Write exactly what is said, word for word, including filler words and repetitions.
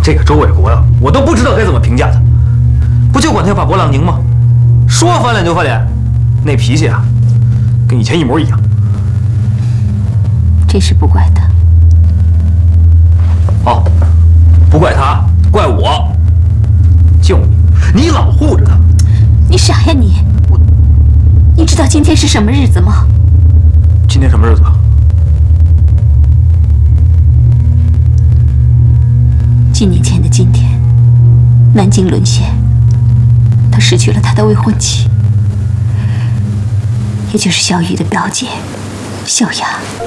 这个周卫国呀，我都不知道该怎么评价他。不就管他要把伯朗宁吗？说翻脸就翻脸，那脾气啊，跟以前一模一样。 这事不怪他。 哦，不怪他，怪我。就你，你老护着他。 你傻呀你！我，你知道今天是什么日子吗？ 今天什么日子？ 几年前的今天，南京沦陷，他失去了他的未婚妻，也就是萧玉的表姐萧雅。